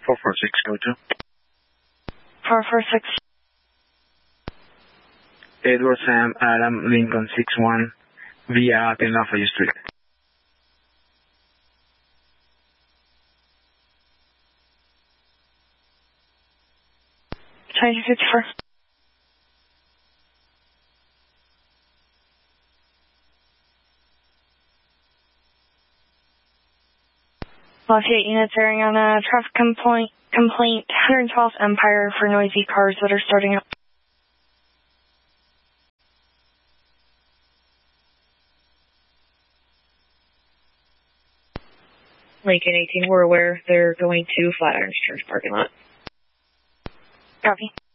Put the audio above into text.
446, go to. 446. Edward Sam Adam Lincoln 61 via 10 Lafayette Street. Chinese 54. Lafayette units airing on a traffic complaint 112th Empire for noisy cars that are starting up. Lincoln 18, we're aware they're going to Flatiron's Church parking lot. Copy.